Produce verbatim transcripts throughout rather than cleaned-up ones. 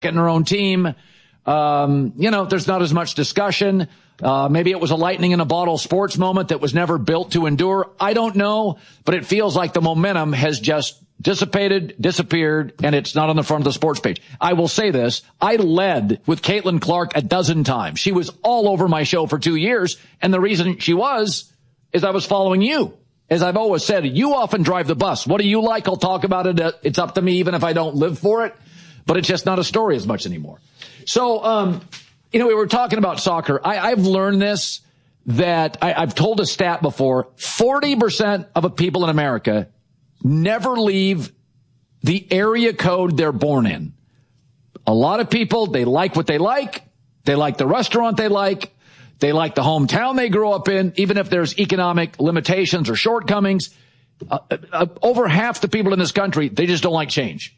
getting her own team. Um, you know, there's not as much discussion. Uh, maybe it was a lightning in a bottle sports moment that was never built to endure. I don't know, but it feels like the momentum has just dissipated, disappeared, and it's not on the front of the sports page. I will say this. I led with Caitlin Clark a dozen times. She was all over my show for two years, and the reason she was is I was following you. As I've always said, you often drive the bus. What do you like? I'll talk about it. It's up to me even if I don't live for it, but it's just not a story as much anymore. So, um, you know, we were talking about soccer. I, I've learned this, that I, I've told a stat before, forty percent of the people in America never leave the area code they're born in. A lot of people, they like what they like. They like the restaurant they like. They like the hometown they grew up in, even if there's economic limitations or shortcomings. Uh, uh, over half the people in this country, they just don't like change.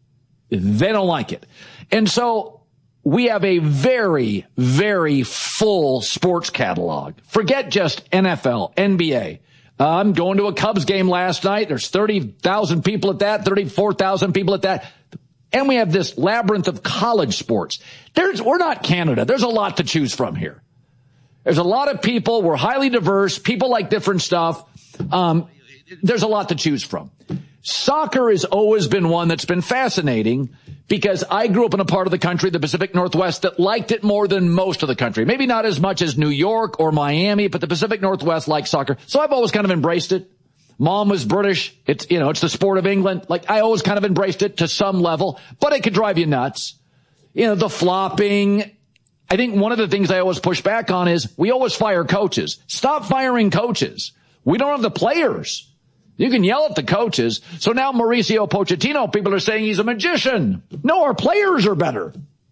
They don't like it. And so we have a very, very full sports catalog. Forget just N F L, N B A. Uh, I'm going to a Cubs game last night. There's thirty thousand people at that, thirty-four thousand people at that. And we have this labyrinth of college sports. There's, we're not Canada. There's a lot to choose from here. There's a lot of people. We're highly diverse. People like different stuff. Um, there's a lot to choose from. Soccer has always been one that's been fascinating because I grew up in a part of the country, the Pacific Northwest, that liked it more than most of the country. Maybe not as much as New York or Miami, but the Pacific Northwest likes soccer. So I've always kind of embraced it. Mom was British. It's, you know, it's the sport of England. Like, I always kind of embraced it to some level, but it could drive you nuts. You know, the flopping. I think one of the things I always push back on is we always fire coaches. Stop firing coaches. We don't have the players. You can yell at the coaches. So now Mauricio Pochettino, people are saying he's a magician. No, our players are better.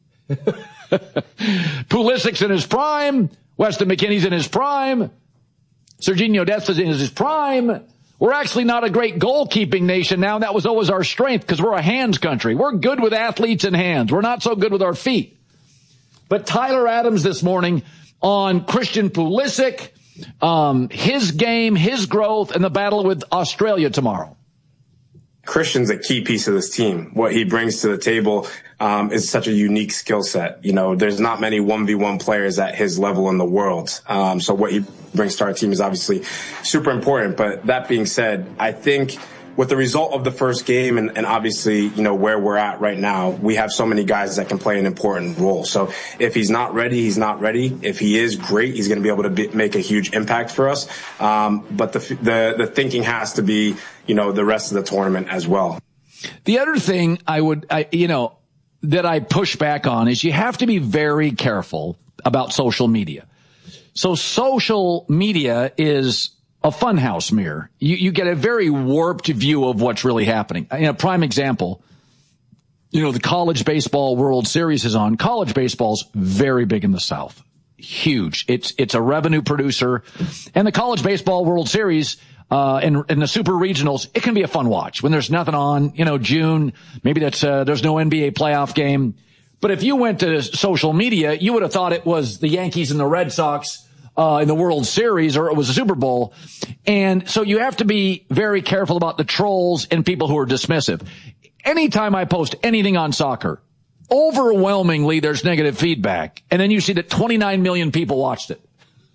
Pulisic's in his prime. Weston McKennie's in his prime. Serginho Desta's in his prime. We're actually not a great goalkeeping nation now. That was always our strength because we're a hands country. We're good with athletes and hands. We're not so good with our feet. But Tyler Adams this morning on Christian Pulisic, um, his game, his growth, and the battle with Australia tomorrow. Christian's a key piece of this team. What he brings to the table um, is such a unique skill set. You know, there's not many one v one players at his level in the world. Um, so what he brings to our team is obviously super important. But that being said, I think with the result of the first game and, and obviously, you know, where we're at right now, we have so many guys that can play an important role. So if he's not ready, he's not ready. If he is great, he's going to be able to be, make a huge impact for us. Um, but the, the, the thinking has to be, you know, the rest of the tournament as well. The other thing I would, I, you know, that I push back on is you have to be very careful about social media. So social media is a funhouse mirror. You, you get a very warped view of what's really happening. In a prime example, you know, the college baseball World Series is on. College baseball's very big in the South. Huge. It's, it's a revenue producer. And the college baseball World Series, uh, and, and the super regionals, it can be a fun watch when there's nothing on, you know, June, maybe that's, uh, there's no N B A playoff game. But if you went to social media, you would have thought it was the Yankees and the Red Sox Uh, in the World Series, or it was a Super Bowl. And so you have to be very careful about the trolls and people who are dismissive. Anytime I post anything on soccer, overwhelmingly there's negative feedback. And then you see that twenty-nine million people watched it.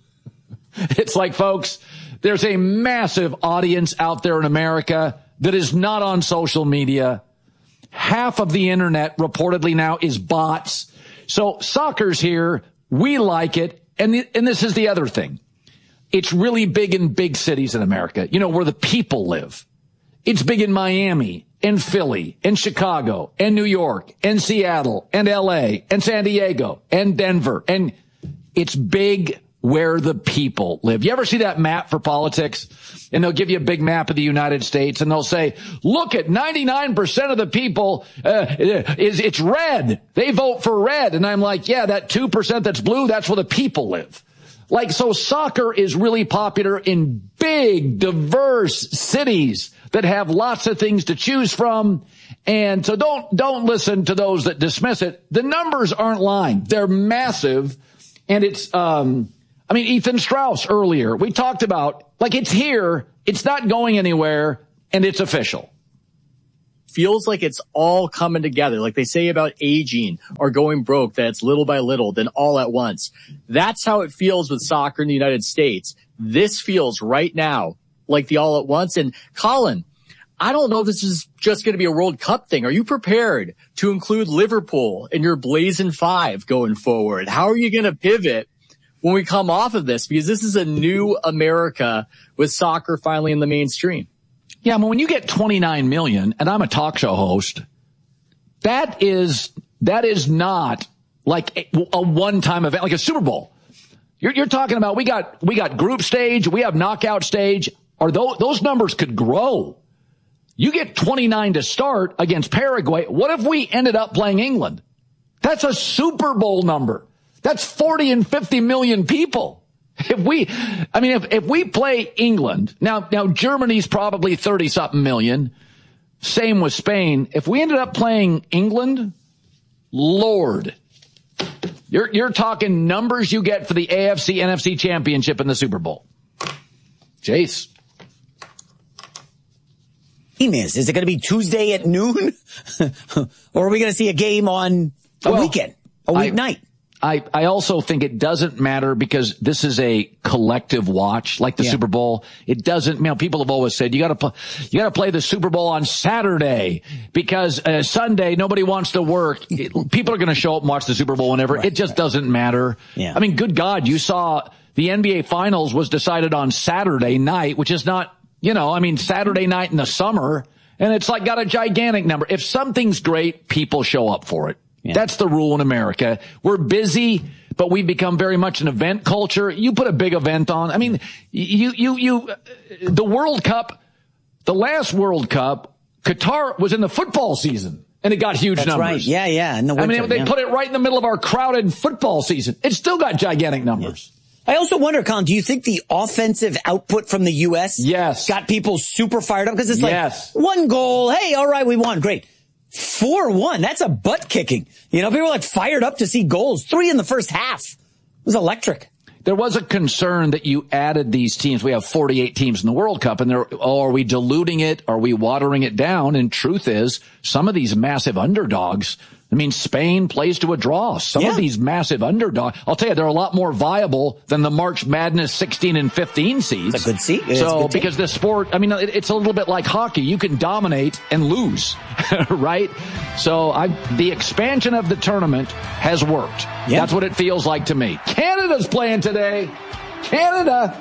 It's like, folks, there's a massive audience out there in America that is not on social media. Half of the internet reportedly now is bots. So soccer's here. We like it. And, the, and this is the other thing. It's really big in big cities in America, you know, where the people live. It's big in Miami and Philly and Chicago and New York and Seattle and L A and San Diego and Denver. And it's big where the people live. You ever see that map for politics? And they'll give you a big map of the United States and they'll say, look at ninety-nine percent of the people, uh, is, it's red. They vote for red. And I'm like, yeah, that two percent that's blue, that's where the people live. Like, so soccer is really popular in big, diverse cities that have lots of things to choose from. And so don't, don't listen to those that dismiss it. The numbers aren't lying. They're massive. And it's, um, I mean, Ethan Strauss earlier, we talked about, like, it's here, it's not going anywhere, and it's official. feels like it's all coming together. Like they say about aging or going broke, that it's little by little, then all at once. That's how it feels with soccer in the United States. This feels right now like the all at once. And Colin, I don't know if this is just going to be a World Cup thing. Are you prepared to include Liverpool in your Blazing Five going forward? How are you going to pivot when we come off of this? Because this is a new America with soccer finally in the mainstream. Yeah, I mean, when you get twenty-nine million, and I'm a talk show host, that is, that is not like a, a one-time event, like a Super Bowl. You're, you're talking about, we got, we got group stage, we have knockout stage, or those, those numbers could grow. You get twenty-nine to start against Paraguay. What if we ended up playing England? That's a Super Bowl number. That's forty and fifty million people. If we, I mean, if, if we play England, now, now Germany's probably thirty something million. Same with Spain. If we ended up playing England, Lord, you're, you're talking numbers you get for the A F C N F C championship in the Super Bowl. Jace. Game is. Is it going to be Tuesday at noon? Or are we going to see a game on a well, weekend, a weeknight? I, I also think it doesn't matter because this is a collective watch, like the yeah. Super Bowl. It doesn't, you know, people have always said you gotta play, you gotta play the Super Bowl on Saturday because uh, Sunday nobody wants to work. It, people are gonna show up and watch the Super Bowl whenever. Right, it just right. doesn't matter. Yeah. I mean, good God, you saw the N B A Finals was decided on Saturday night, which is not, you know, I mean, Saturday night in the summer, and it's like got a gigantic number. If something's great, people show up for it. Yeah. That's the rule in America. We're busy, but we've become very much an event culture. You put a big event on. I mean, you, you, you, the World Cup, the last World Cup, Qatar was in the football season and it got huge That's numbers. Right. Yeah, yeah. In the winter, I mean, they yeah. put it right in the middle of our crowded football season. It still got gigantic numbers. Yeah. I also wonder, Colin, do you think the offensive output from the U S yes. got people super fired up? Because it's like yes. one goal. Hey, all right, we won. Great. four one. That's a butt kicking. You know, people were like fired up to see goals. Three in the first half. It was electric. There was a concern that you added these teams. We have forty-eight teams in the World Cup, and they're, oh, are we diluting it? Are we watering it down? And truth is, some of these massive underdogs, I mean, Spain plays to a draw. Some yeah. of these massive underdogs, I'll tell you, they're a lot more viable than the March Madness sixteen and fifteen seeds. It's a good seed. So, good because this sport, I mean, it, it's a little bit like hockey. You can dominate and lose, right? So, I, the expansion of the tournament has worked. Yeah. That's what it feels like to me. Canada's playing today. Canada.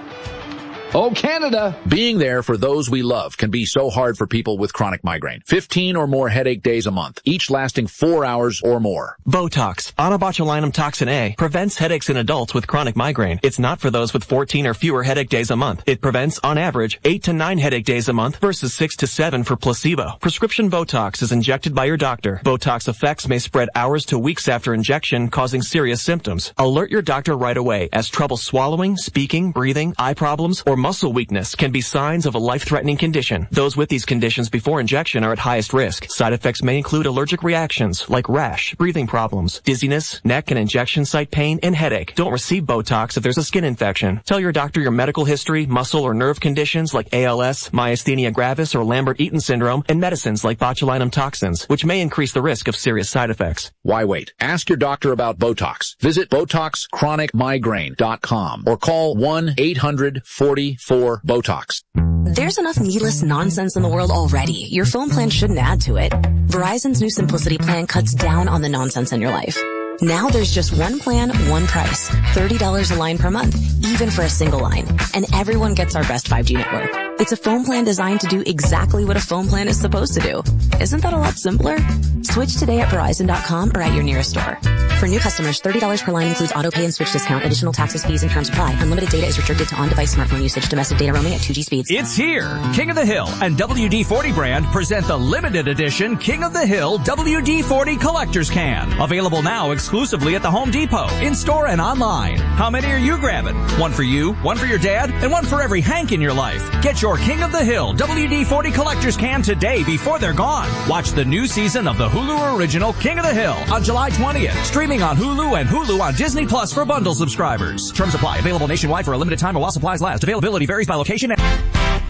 Oh, Canada. Being there for those we love can be so hard for people with chronic migraine. fifteen or more headache days a month, each lasting four hours or more. Botox, onabotulinum toxin A, prevents headaches in adults with chronic migraine. It's not for those with fourteen or fewer headache days a month. It prevents, on average, eight to nine headache days a month versus six to seven for placebo. Prescription Botox is injected by your doctor. Botox effects may spread hours to weeks after injection, causing serious symptoms. Alert your doctor right away, as trouble swallowing, speaking, breathing, eye problems, or muscle weakness can be signs of a life-threatening condition. Those with these conditions before injection are at highest risk. Side effects may include allergic reactions like rash, breathing problems, dizziness, neck and injection site pain, and headache. Don't receive Botox if there's a skin infection. Tell your doctor your medical history, muscle or nerve conditions like A L S, myasthenia gravis, or Lambert-Eaton syndrome, and medicines like botulinum toxins, which may increase the risk of serious side effects. Why wait? Ask your doctor about Botox. Visit Botox Chronic Migraine dot com or call one eight hundred forty for Botox. There's enough needless nonsense in the world already. Your phone plan shouldn't add to it. Verizon's new Simplicity plan cuts down on the nonsense in your life. Now there's just one plan, one price. thirty dollars a line per month, even for a single line. And everyone gets our best five G network. It's a phone plan designed to do exactly what a phone plan is supposed to do. Isn't that a lot simpler? Switch today at Verizon dot com or at your nearest store. For new customers, thirty dollars per line includes auto pay and switch discount. Additional taxes, fees, and terms apply. Unlimited data is restricted to on-device smartphone usage. Domestic data roaming at two G speeds. It's here. King of the Hill and W D forty brand present the limited edition King of the Hill W D forty Collector's Can. Available now exclusively at the Home Depot, in-store and online. How many are you grabbing? One for you, one for your dad, and one for every Hank in your life. Get your King of the Hill W D forty Collector's Can today before they're gone. Watch the new season of the Hulu original King of the Hill on July twentieth. Streaming on Hulu and Hulu on Disney Plus for bundle subscribers. Terms apply. Available nationwide for a limited time or while supplies last. Availability varies by location.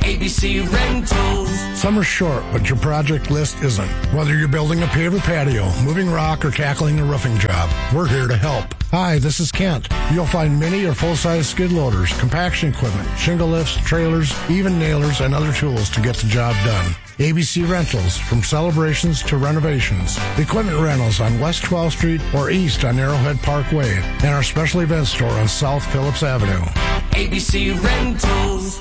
A B C Rentals. Summer's short, but your project list isn't. Whether you're building a paver patio, moving rock, or tackling a roofing job, we're here to help. Hi, this is Kent. You'll find mini or full-size skid loaders, compaction equipment, shingle lifts, trailers, even nailers, and other tools to get the job done. A B C Rentals, from celebrations to renovations. Equipment rentals on West twelfth Street or east on Arrowhead Parkway, and our special event store on South Phillips Avenue. A B C Rentals.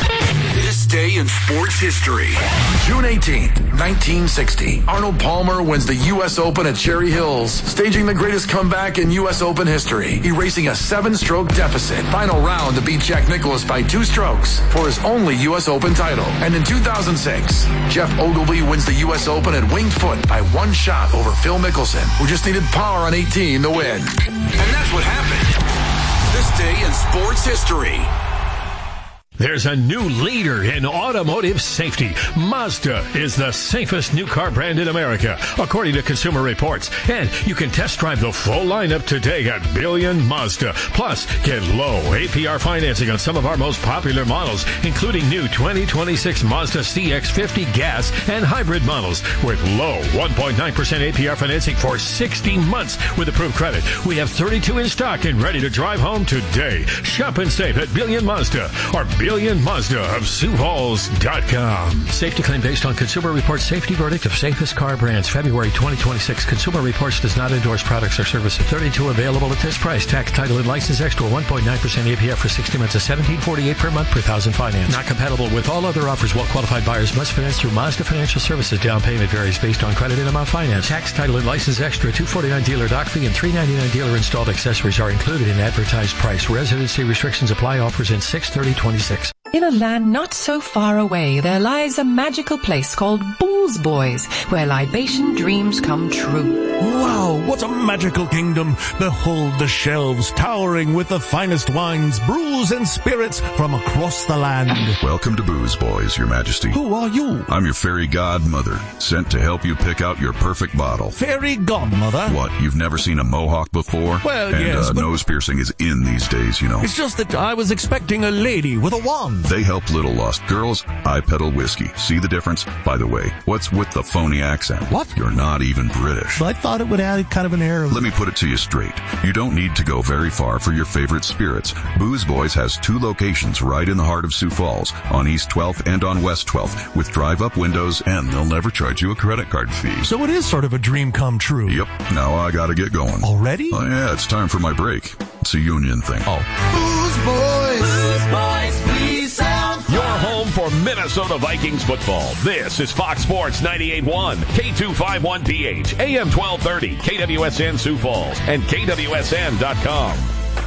This day in sports history. June eighteenth, nineteen sixty. Arnold Palmer wins the U S Open at Cherry Hills, staging the greatest comeback in U S Open history, erasing a seven-stroke deficit. Final round to beat Jack Nicklaus by two strokes for his only U S Open title. And in two thousand six, Jeff Ogilvy wins the U S Open at Winged Foot by one shot over Phil Mickelson, who just needed par on eighteen to win. And that's what happened. This day in sports history. There's a new leader in automotive safety. Mazda is the safest new car brand in America, according to Consumer Reports. And you can test drive the full lineup today at Billion Mazda. Plus, get low A P R financing on some of our most popular models, including new twenty twenty-six Mazda C X fifty gas and hybrid models with low one point nine percent A P R financing for sixty months with approved credit. We have thirty-two in stock and ready to drive home today. Shop and save at Billion Mazda or Billion Mazda of Sioux Falls dot com. Safety claim based on Consumer Reports safety verdict of safest car brands, February twenty twenty-six. Consumer Reports does not endorse products or services. thirty-two available at this price. Tax, title, and license extra one point nine percent A P R for sixty months of seventeen forty-eight per month per thousand finance. Not compatible with all other offers. Well-qualified buyers must finance through Mazda Financial Services. Down payment varies based on credit and amount finance. Tax, title, and license extra. two forty-nine dealer dock fee and three ninety-nine dealer installed accessories are included in advertised price. Residency restrictions apply. Offers in six thirty twenty-six. In a land not so far away, there lies a magical place called Booze Boys, where libation dreams come true. Wow, what a magical kingdom! Behold the shelves towering with the finest wines, brews, and spirits from across the land. Welcome to Booze Boys, Your Majesty. Who are you? I'm your fairy godmother, sent to help you pick out your perfect bottle. Fairy godmother? What, you've never seen a mohawk before? Well, and, yes, uh, but nose piercing is in these days, you know. It's just that I was expecting a lady with a wand. They help little lost girls. I peddle whiskey. See the difference? By the way, what's with the phony accent? What? You're not even British. I thought it would add kind of an air of... Let me put it to you straight. You don't need to go very far for your favorite spirits. Booze Boys has two locations right in the heart of Sioux Falls, on East twelfth and on West twelfth, with drive-up windows, and they'll never charge you a credit card fee. So it is sort of a dream come true. Yep. Now I gotta get going. Already? Oh, yeah, it's time for my break. It's a union thing. Oh. Booze Boys. Booze Boys, please sound. Your home for Minnesota Vikings football. This is Fox Sports ninety-eight point one, K two fifty-one P H, A M twelve thirty, K W S N Sioux Falls, and K W S N dot com.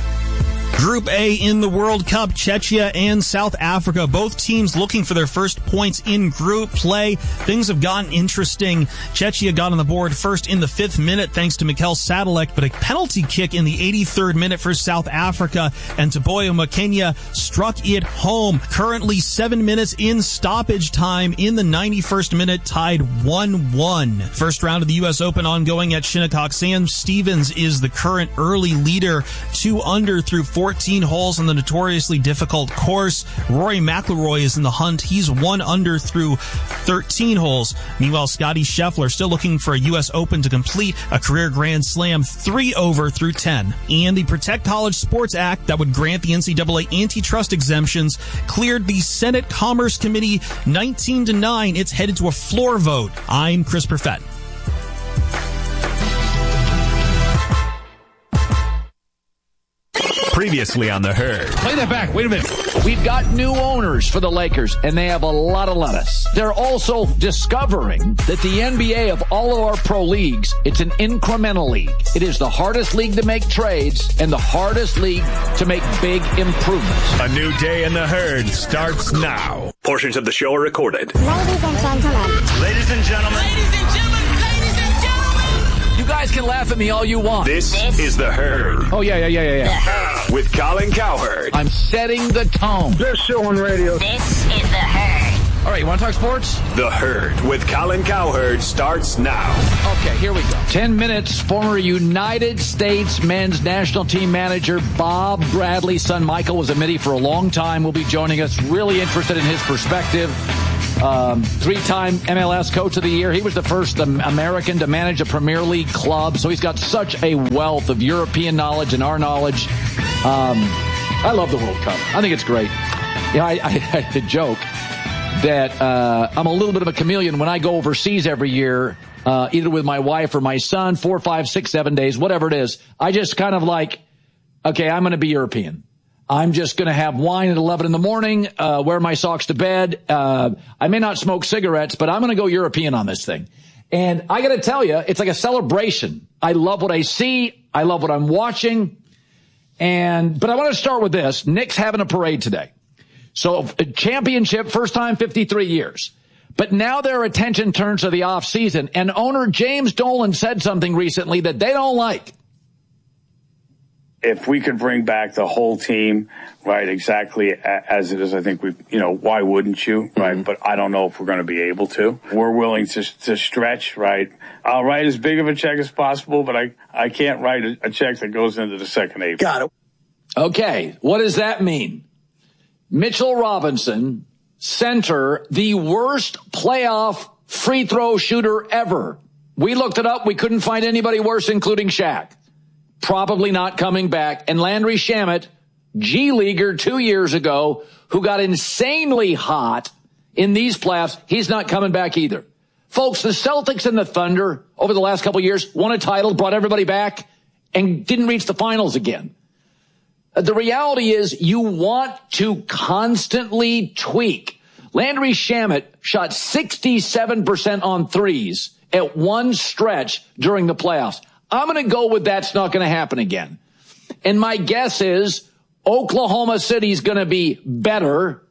Group A in the World Cup, Czechia and South Africa, both teams looking for their first points in group play. Things have gotten interesting. Czechia got on the board first in the fifth minute thanks to Mikel Sadalek, but a penalty kick in the eighty-third minute for South Africa, and Teboho Makenya struck it home. Currently seven minutes in stoppage time in the ninety-first minute, tied one one. First round of the U S Open ongoing at Shinnecock. Sam Stevens is the current early leader, two under through fourteen holes on the notoriously difficult course. Rory McIlroy is in the hunt. He's one under through thirteen holes. Meanwhile, Scottie Scheffler still looking for a U S Open to complete a career Grand Slam, three over through ten. And the Protect College Sports Act that would grant the N C double A antitrust exemptions cleared the Senate Commerce Committee nineteen to nine. It's headed to a floor vote. I'm Chris Perfett. Previously on The Herd. Play that back. Wait a minute. We've got new owners for the Lakers, and they have a lot of lettuce. They're also discovering that the N B A of all of our pro leagues, it's an incremental league. It is the hardest league to make trades and the hardest league to make big improvements. A new day in The Herd starts now. Portions of the show are recorded. Ladies and gentlemen. Ladies and gentlemen. Ladies and gentlemen. You guys can laugh at me all you want. This, this is The Herd. Oh, yeah, yeah, yeah, yeah, yeah. With Colin Cowherd. I'm setting the tone. Best show on radio. This is The Herd. All right, you want to talk sports? The Herd with Colin Cowherd starts now. Okay, here we go. Ten minutes. Former United States men's national team manager Bob Bradley's son Michael was a Middie for a long time. Will be joining us. Really interested in his perspective. Um, three-time M L S Coach of the Year. He was the first um, American to manage a Premier League club, so he's got such a wealth of European knowledge and our knowledge. Um, I love the World Cup. I think it's great. Yeah, I, I, I had to joke that uh, I'm a little bit of a chameleon when I go overseas every year, uh, either with my wife or my son, four, five, six, seven days, whatever it is. I just kind of like, okay, I'm going to be European. I'm just going to have wine at eleven in the morning, uh, wear my socks to bed. Uh, I may not smoke cigarettes, but I'm going to go European on this thing. And I got to tell you, it's like a celebration. I love what I see. I love what I'm watching. And, but I want to start with this. Knicks having a parade today. So a championship, first time, fifty-three years. But now their attention turns to the off season. And owner James Dolan said something recently that they don't like. If we could bring back the whole team, right, exactly as it is, I think we, you know, why wouldn't you, right? Mm-hmm. But I don't know if we're going to be able to. We're willing to to stretch, right? I'll write as big of a check as possible, but I, I can't write a, a check that goes into the second April. Got it. Okay, what does that mean? Mitchell Robinson, center, the worst playoff free throw shooter ever. We looked it up. We couldn't find anybody worse, including Shaq. Probably not coming back. And Landry Shamet, G-Leaguer two years ago, who got insanely hot in these playoffs, he's not coming back either. Folks, the Celtics and the Thunder over the last couple of years won a title, brought everybody back, and didn't reach the finals again. The reality is you want to constantly tweak. Landry Shamet shot sixty-seven percent on threes at one stretch during the playoffs. I'm going to go with that's not going to happen again. And my guess is Oklahoma City's going to be better.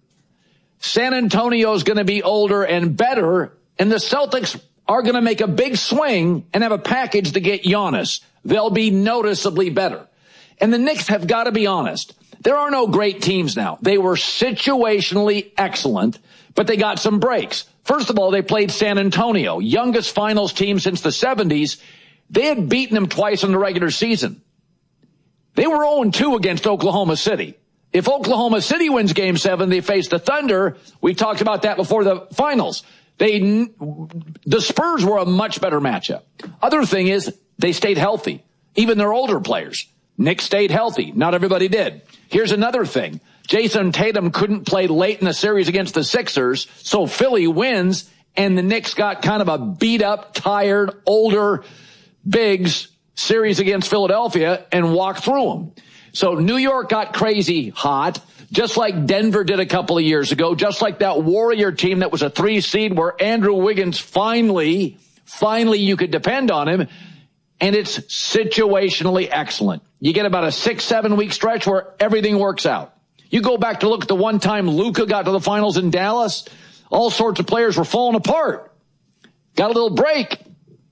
San Antonio's going to be older and better. And the Celtics are going to make a big swing and have a package to get Giannis. They'll be noticeably better. And the Knicks have got to be honest. There are no great teams now. They were situationally excellent, but they got some breaks. First of all, they played San Antonio, youngest finals team since the seventies. They had beaten them twice in the regular season. They were oh and two against Oklahoma City. If Oklahoma City wins game seven, they face the Thunder. We talked about that before the finals. They, the Spurs were a much better matchup. Other thing is they stayed healthy, even their older players. Knicks stayed healthy. Not everybody did. Here's another thing. Jason Tatum couldn't play late in the series against the Sixers, so Philly wins, and the Knicks got kind of a beat-up, tired, older bigs series against Philadelphia and walked through them. So New York got crazy hot, just like Denver did a couple of years ago, just like that Warrior team that was a three seed where Andrew Wiggins finally, finally you could depend on him. And it's situationally excellent. You get about a six, seven week stretch where everything works out. You go back to look at the one time Luka got to the finals in Dallas, all sorts of players were falling apart. Got a little break.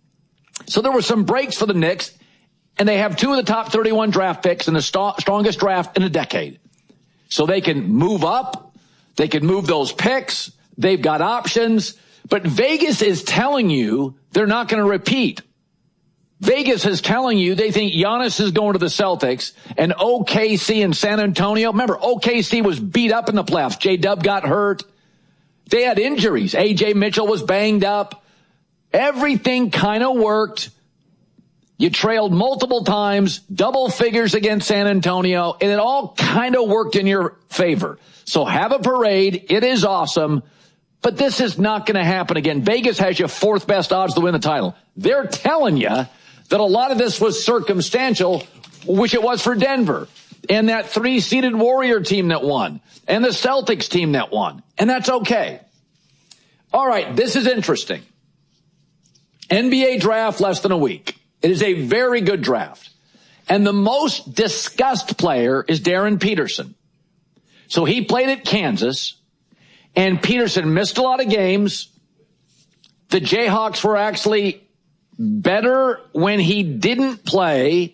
So there were some breaks for the Knicks, and they have two of the top thirty-one draft picks in the st- strongest draft in a decade. So they can move up. They can move those picks. They've got options. But Vegas is telling you they're not going to repeat. Vegas is telling you they think Giannis is going to the Celtics, and O K C and San Antonio. Remember, O K C was beat up in the playoffs. J-Dub got hurt. They had injuries. A J Mitchell was banged up. Everything kind of worked. You trailed multiple times, double figures against San Antonio, and it all kind of worked in your favor. So have a parade. It is awesome. But this is not going to happen again. Vegas has you fourth best odds to win the title. They're telling you that a lot of this was circumstantial, which it was for Denver, and that three-seeded Warrior team that won, and the Celtics team that won. And that's okay. All right, this is interesting. N B A draft less than a week. It is a very good draft. And the most discussed player is Darren Peterson. So he played at Kansas, and Peterson missed a lot of games. The Jayhawks were actually better when he didn't play.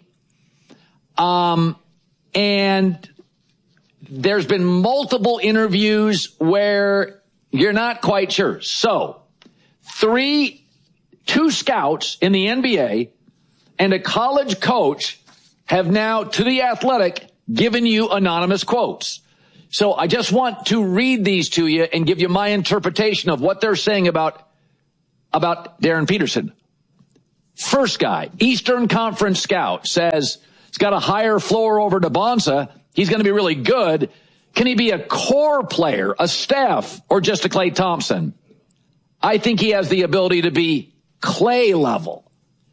Um, and there's been multiple interviews where You're not quite sure. So, three, two scouts in the N B A and a college coach have now, to The Athletic, given you anonymous quotes. So I just want to read these to you and give you my interpretation of what they're saying about, about Darren Peterson. First guy, Eastern Conference scout, says he's got a higher floor over to Bonza. He's going to be really good. Can he be a core player, a staff, or just a Klay Thompson? I think he has the ability to be Klay level.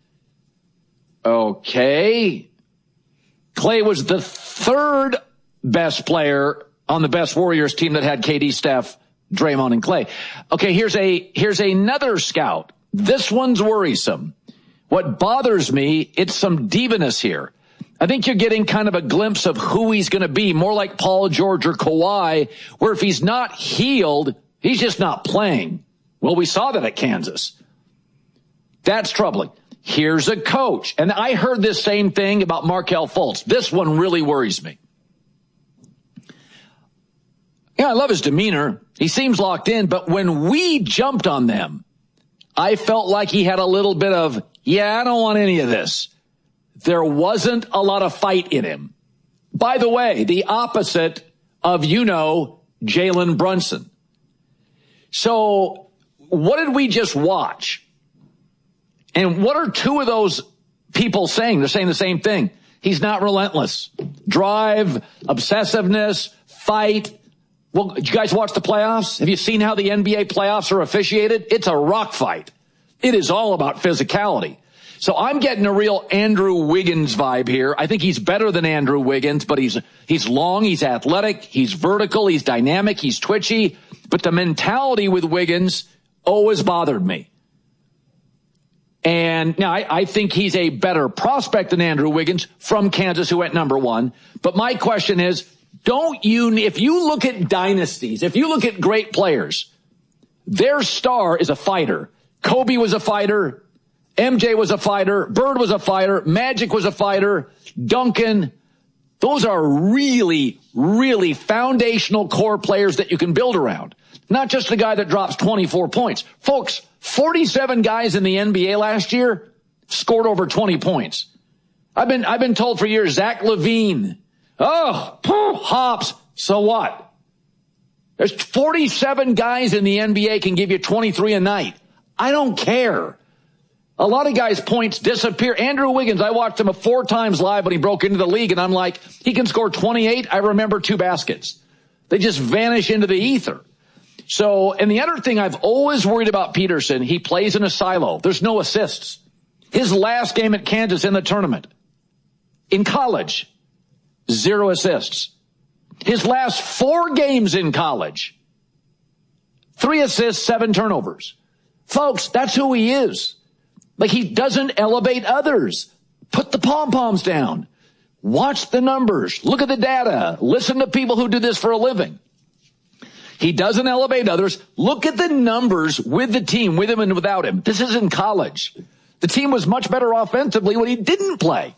Okay. Klay was the third best player on the best Warriors team that had K D, Steph, Draymond, and Klay. Okay, here's a, here's another scout. This one's worrisome. What bothers me, it's some divaness here. I think you're getting kind of a glimpse of who he's going to be, more like Paul George or Kawhi, where if he's not healed, he's just not playing. Well, we saw that at Kansas. That's troubling. Here's a coach. And I heard this same thing about Markelle Fultz. This one really worries me. Yeah, I love his demeanor. He seems locked in, but when we jumped on them, I felt like he had a little bit of, yeah, I don't want any of this. There wasn't a lot of fight in him. By the way, the opposite of, you know, Jalen Brunson. So what did we just watch? And what are two of those people saying? They're saying the same thing. He's not relentless. Drive, obsessiveness, fight. Well, did you guys watch the playoffs? Have you seen how the N B A playoffs are officiated? It's a rock fight. It is all about physicality. So I'm getting a real Andrew Wiggins vibe here. I think he's better than Andrew Wiggins, but he's, he's long, he's athletic, he's vertical, he's dynamic, he's twitchy. But the mentality with Wiggins always bothered me. And now I, I think he's a better prospect than Andrew Wiggins from Kansas, who went number one. But my question is, don't you, if you look at dynasties, if you look at great players, their star is a fighter. Kobe was a fighter. M J was a fighter. Bird was a fighter. Magic was a fighter. Duncan. Those are really, really foundational core players that you can build around. Not just the guy that drops twenty-four points. Folks, forty-seven guys in the N B A last year scored over twenty points. I've been, I've been told for years, Zach LaVine. Oh, hops. So what? There's forty-seven guys in the N B A can give you twenty-three a night. I don't care. A lot of guys' points disappear. Andrew Wiggins, I watched him four times live when he broke into the league, and I'm like, he can score twenty-eight. I remember two baskets. They just vanish into the ether. So, and the other thing I've always worried about Peterson, he plays in a silo. There's no assists. His last game at Kansas in the tournament, in college, zero assists. His last four games in college, three assists, seven turnovers. Folks, that's who he is. Like, he doesn't elevate others. Put the pom-poms down. Watch the numbers. Look at the data. Listen to people who do this for a living. He doesn't elevate others. Look at the numbers with the team, with him and without him. This is in college. The team was much better offensively when he didn't play.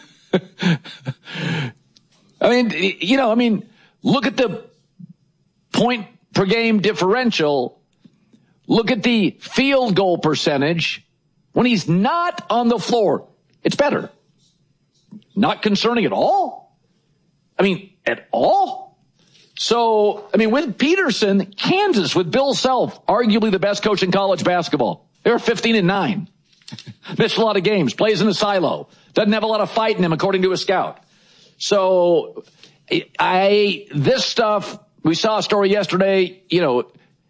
I mean, you know, I mean, look at the point per game differential. Look at the field goal percentage. When he's not on the floor, it's better. Not concerning at all. I mean, at all. So, I mean, with Peterson, Kansas, with Bill Self, arguably the best coach in college basketball. They were fifteen and nine. Missed a lot of games, plays in a silo. Doesn't have a lot of fight in him, according to a scout. So, I, this stuff, we saw a story yesterday, you know,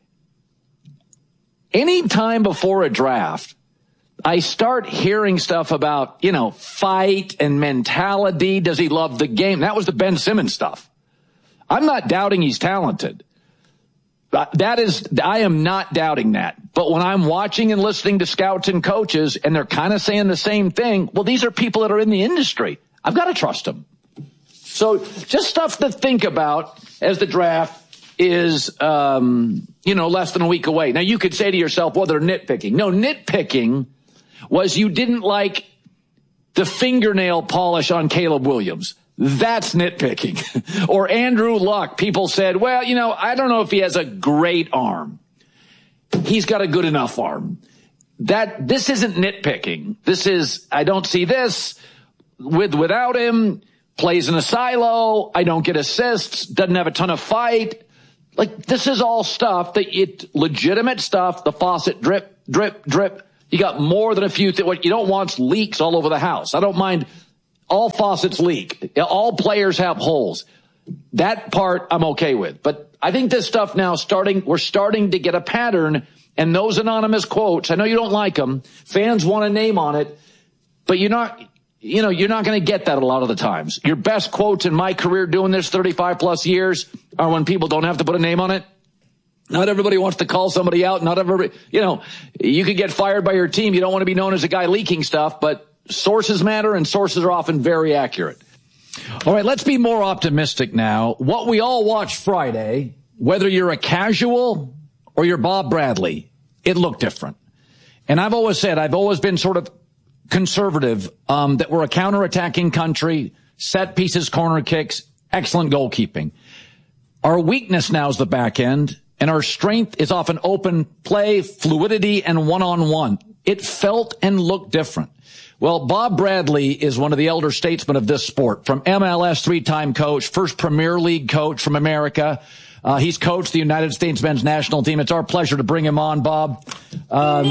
any time before a draft, I start hearing stuff about, you know, fight and mentality. Does he love the game? That was the Ben Simmons stuff. I'm not doubting he's talented. That is, I am not doubting that. But when I'm watching and listening to scouts and coaches and they're kind of saying the same thing, well, these are people that are in the industry. I've got to trust them. So just stuff to think about as the draft is, um, you know, less than a week away. Now, you could say to yourself, well, they're nitpicking. No, nitpicking was you didn't like the fingernail polish on Caleb Williams. That's nitpicking. Or Andrew Luck. People said, well, you know, I don't know if he has a great arm. he's got a good enough arm. That this isn't nitpicking. This is, I don't see this with, without him, plays in a silo. I don't get assists, doesn't have a ton of fight. Like, this is all stuff that it legitimate stuff. The faucet drip, drip, drip. You got more than a few things. What you don't want is leaks all over the house. I don't mind. All faucets leak. All players have holes. That part I'm okay with. But I think this stuff now starting, we're starting to get a pattern. And those anonymous quotes, I know you don't like them. Fans want a name on it, but you're not, you know, you're not going to get that a lot of the times. Your best quotes in my career doing this thirty-five plus years are when people don't have to put a name on it. Not everybody wants to call somebody out. Not everybody, you know, you could get fired by your team. You don't want to be known as a guy leaking stuff, but sources matter and sources are often very accurate. All right, let's be more optimistic now. What we all watched Friday, whether you're a casual or you're Bob Bradley, it looked different. And I've always said, I've always been sort of conservative, um, that we're a counterattacking country, set pieces, corner kicks, excellent goalkeeping. Our weakness now is the back end, and our strength is often open play, fluidity, and one-on-one. It felt and looked different. Well, Bob Bradley is one of the elder statesmen of this sport. From M L S, three-time coach, first Premier League coach from America. Uh, he's coached the United States men's national team. It's our pleasure to bring him on, Bob. Um,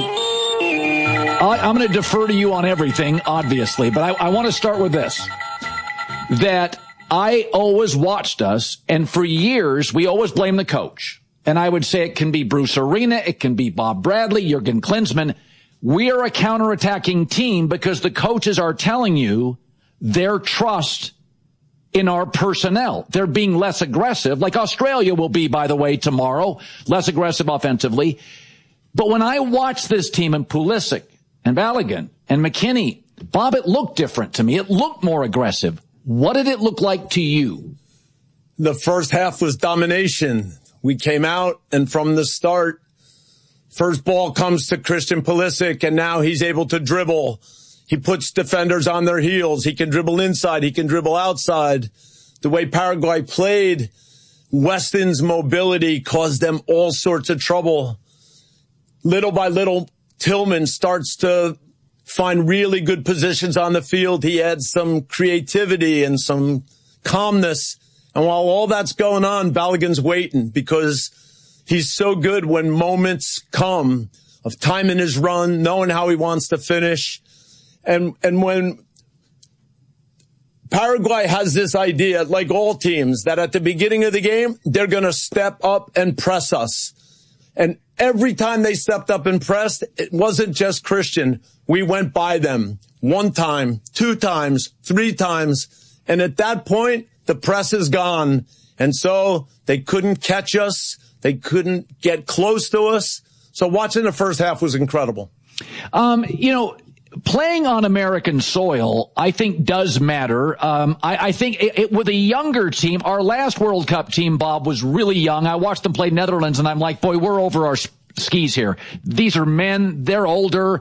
I, I'm going to defer to you on everything, obviously, but I, I want to start with this. That I always watched us, and for years, we always blame the coach. And I would say it can be Bruce Arena, it can be Bob Bradley, Jurgen Klinsmann. We are a counterattacking team because the coaches are telling you their trust in our personnel. They're being less aggressive, like Australia will be, by the way, tomorrow, less aggressive offensively. But when I watched this team and Pulisic and Balogun and McKennie, Bob, it looked different to me. It looked more aggressive. What did it look like to you? The first half was domination. We came out, and from the start, first ball comes to Christian Pulisic, and now he's able to dribble. He puts defenders on their heels. He can dribble inside. He can dribble outside. The way Paraguay played, Weston's mobility caused them all sorts of trouble. Little by little, Tillman starts to find really good positions on the field. He adds some creativity and some calmness. And while all that's going on, Balogun's waiting because he's so good when moments come of timing his run, knowing how he wants to finish. And, and when Paraguay has this idea, like all teams, that at the beginning of the game, they're going to step up and press us. And every time they stepped up and pressed, it wasn't just Christian. We went by them one time, two times, three times. And at that point, the press is gone. And so they couldn't catch us. They couldn't get close to us. So watching the first half was incredible. Um, you know, playing on American soil, I think, does matter. Um, I, I think it, it, with a younger team, our last World Cup team, Bob, was really young. I watched them play Netherlands, and I'm like, boy, we're over our skis here. These are men. They're older.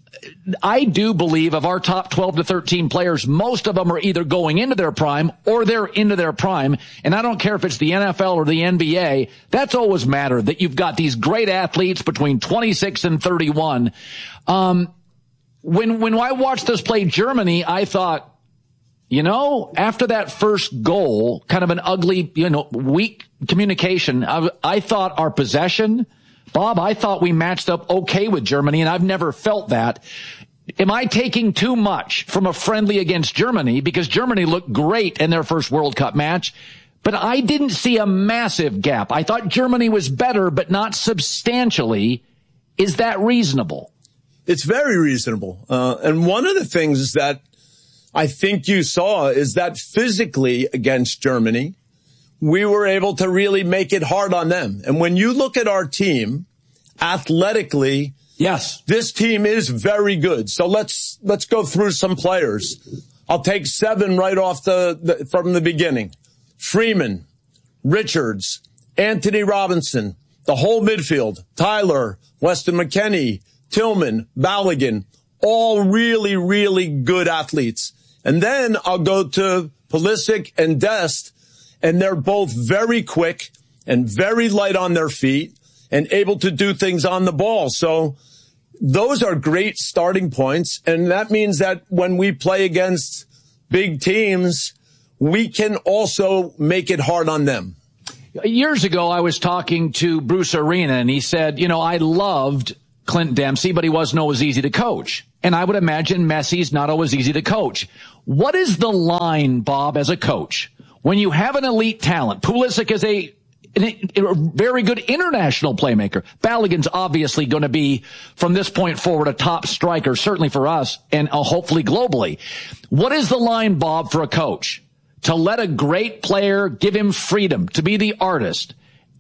I do believe of our top twelve to thirteen players, most of them are either going into their prime or they're into their prime. And I don't care if it's the N F L or the N B A. That's always mattered, that you've got these great athletes between twenty-six and thirty-one. Um, When, when I watched us play Germany, I thought, you know, after that first goal, kind of an ugly, you know, weak communication, I, I thought our possession, Bob, I thought we matched up okay with Germany, and I've never felt that. Am I taking too much from a friendly against Germany? Because Germany looked great in their first World Cup match, but I didn't see a massive gap. I thought Germany was better, but not substantially. Is that reasonable? It's very reasonable. Uh, and one of the things that I think you saw is that physically against Germany, we were able to really make it hard on them. And when you look at our team athletically, yes, this team is very good. So let's, let's go through some players. I'll take seven right off the, the from the beginning. Freeman, Richards, Anthony Robinson, the whole midfield, Tyler, Weston McKennie, Tillman, Balogun, all really, really good athletes. And then I'll go to Pulisic and Dest, and they're both very quick and very light on their feet. and able to do things on the ball. So those are great starting points. And that means that when we play against big teams, we can also make it hard on them. Years ago, I was talking to Bruce Arena, and he said, you know, I loved Clint Dempsey, but he wasn't always easy to coach. And I would imagine Messi's not always easy to coach. What is the line, Bob, as a coach, when you have an elite talent? Pulisic is a, a very good international playmaker. Balogun's obviously going to be, from this point forward, a top striker, certainly for us, and uh, hopefully globally. What is the line, Bob, for a coach? To let a great player, give him freedom to be the artist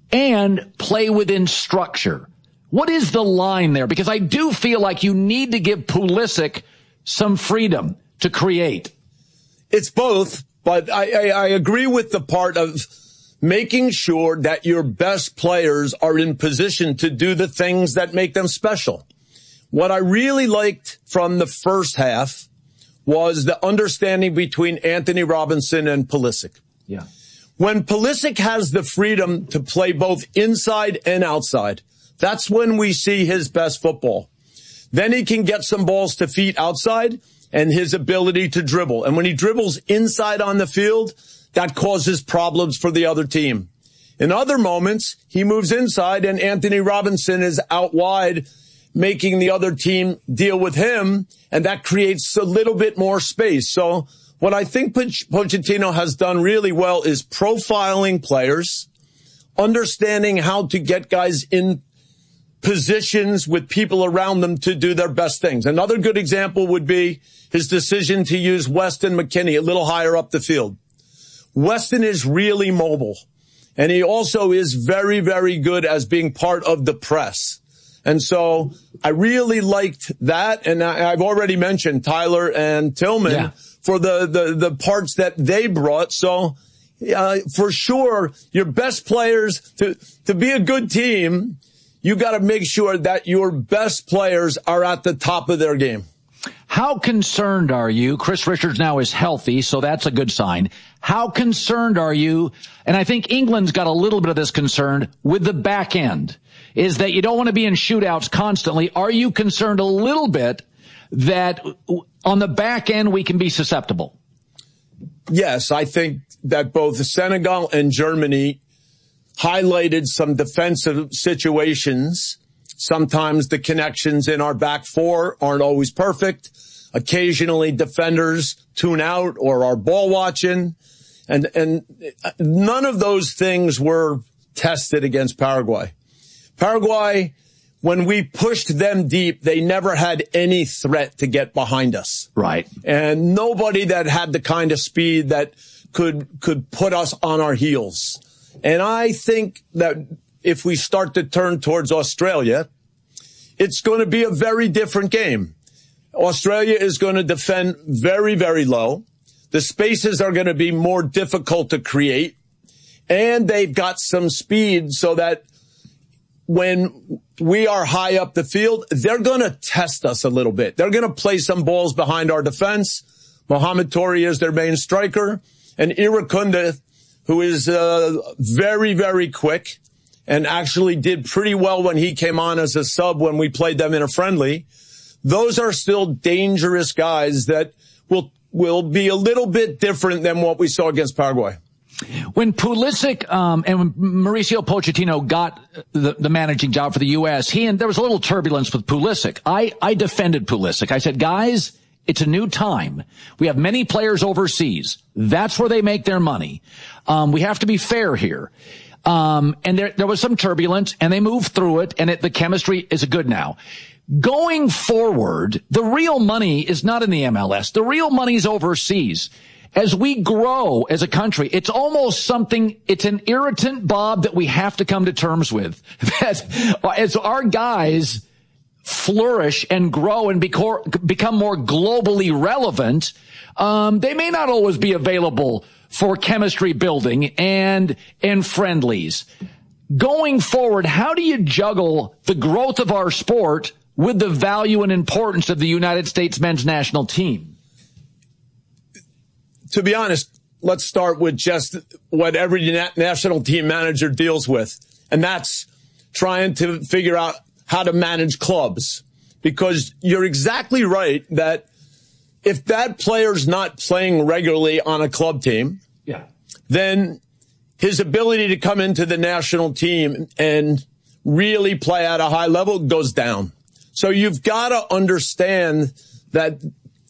and play within structure. What is the line there? Because I do feel like you need to give Pulisic some freedom to create. It's both, but I, I, I agree with the part of making sure that your best players are in position to do the things that make them special. What I really liked from the first half was the understanding between Anthony Robinson and Pulisic. Yeah. When Pulisic has the freedom to play both inside and outside, that's when we see his best football. Then he can get some balls to feet outside and his ability to dribble. And when he dribbles inside on the field, that causes problems for the other team. In other moments, he moves inside and Anthony Robinson is out wide, making the other team deal with him, and that creates a little bit more space. So what I think Pochettino has done really well is profiling players, understanding how to get guys in positions with people around them to do their best things. Another good example would be his decision to use Weston McKennie a little higher up the field. Weston is really mobile, and he also is very, very good as being part of the press. And so I really liked that. And I, I've already mentioned Tyler and Tillman yeah. for the, the, the parts that they brought. So, uh, for sure, your best players to, to be a good team, you got to make sure that your best players are at the top of their game. How concerned are you? Chris Richards now is healthy, so that's a good sign. How concerned are you? And I think England's got a little bit of this concern with the back end, is that you don't want to be in shootouts constantly. Are you concerned a little bit that on the back end we can be susceptible? Yes, I think that both Senegal and Germany highlighted some defensive situations. Sometimes the connections in our back four aren't always perfect. Occasionally defenders tune out or are ball watching. And, and none of those things were tested against Paraguay. Paraguay, when we pushed them deep, they never had any threat to get behind us. Right. And nobody that had the kind of speed that could, could put us on our heels. And I think that if we start to turn towards Australia, it's going to be a very different game. Australia is going to defend very, very low. The spaces are going to be more difficult to create. And they've got some speed so that when we are high up the field, they're going to test us a little bit. They're going to play some balls behind our defense. Mohamed Touré is their main striker. And Irakunde, who is uh, very, very quick and actually did pretty well when he came on as a sub when we played them in a friendly. Those are still dangerous guys that will will be a little bit different than what we saw against Paraguay. When Pulisic um, and when Mauricio Pochettino got the, the managing job for the U S, he and there was a little turbulence with Pulisic. I, I defended Pulisic. I said, guys, it's a new time. We have many players overseas. That's where they make their money. Um, we have to be fair here. Um, and there, there was some turbulence, and they moved through it, and it, the chemistry is good now. Going forward, the real money is not in the M L S. The real money is overseas. As we grow as a country, it's almost something, it's an irritant, Bob, that we have to come to terms with. That as our guys flourish and grow and become more globally relevant, um, they may not always be available for chemistry building and, and friendlies. Going forward, how do you juggle the growth of our sport with the value and importance of the United States men's national team? To be honest, let's start with just what every national team manager deals with, and that's trying to figure out how to manage clubs. Because you're exactly right that if that player's not playing regularly on a club team, yeah, then his ability to come into the national team and really play at a high level goes down. So you've got to understand that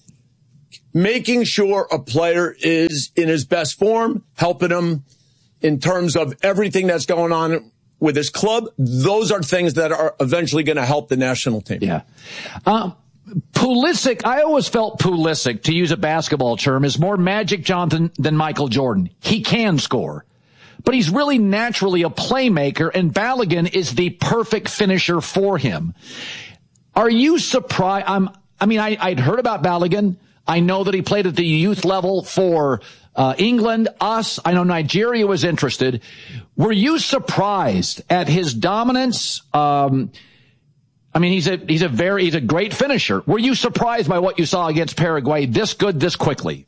making sure a player is in his best form, helping him in terms of everything that's going on with his club, those are things that are eventually going to help the national team. Yeah. Um, Pulisic, I always felt Pulisic, to use a basketball term, is more Magic Johnson than Michael Jordan. He can score, but he's really naturally a playmaker, and Balogun is the perfect finisher for him. Are you surprised? I'm, I mean, I, I'd heard about Balogun. I know that he played at the youth level for uh, England, us. I know Nigeria was interested. Were you surprised at his dominance? Um, I mean, he's a, he's a very, he's a great finisher. Were you surprised by what you saw against Paraguay this good, this quickly?